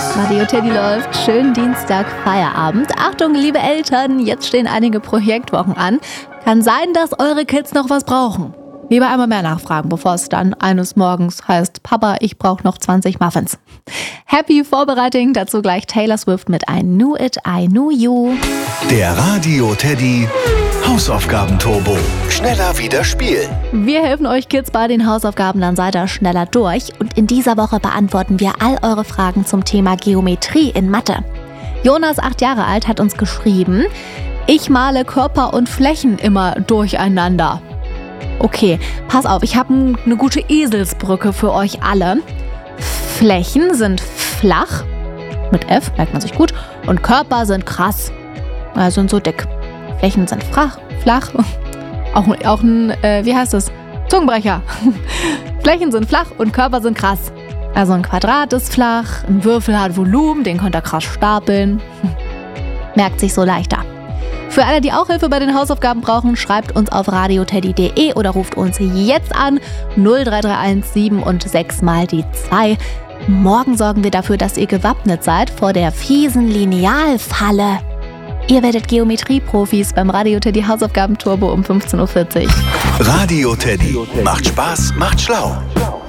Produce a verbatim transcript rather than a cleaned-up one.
Radio Teddy läuft. Schönen Dienstag, Feierabend. Achtung, liebe Eltern, jetzt stehen einige Projektwochen an. Kann sein, dass eure Kids noch was brauchen. Lieber einmal mehr nachfragen, bevor es dann eines Morgens heißt, Papa, ich brauche noch zwanzig Muffins. Happy Vorbereiting, dazu gleich Taylor Swift mit I Knew It, I Knew You. Der Radio Teddy Hausaufgaben-Turbo. Schneller wieder spielen. Wir helfen euch Kids bei den Hausaufgaben, dann seid ihr schneller durch. Und in dieser Woche beantworten wir all eure Fragen zum Thema Geometrie in Mathe. Jonas, acht Jahre alt, hat uns geschrieben, ich male Körper und Flächen immer durcheinander. Okay, pass auf, ich habe eine gute Eselsbrücke für euch alle. Flächen sind flach, mit F, merkt man sich gut, und Körper sind krass, also sind so dick. Flächen sind flach, flach, auch, auch ein, äh, wie heißt das, Zungenbrecher. Flächen sind flach und Körper sind krass. Also ein Quadrat ist flach, ein Würfel hat Volumen, den könnt ihr krass stapeln. Merkt sich so leichter. Für alle, die auch Hilfe bei den Hausaufgaben brauchen, schreibt uns auf radioteddy punkt de oder ruft uns jetzt an null drei drei eins sieben und sechs mal die zwei. Morgen sorgen wir dafür, dass ihr gewappnet seid vor der fiesen Linealfalle. Ihr werdet Geometrie-Profis beim Radio Teddy Hausaufgaben-Turbo um fünfzehn Uhr vierzig. Radio Teddy. Macht Spaß, macht schlau.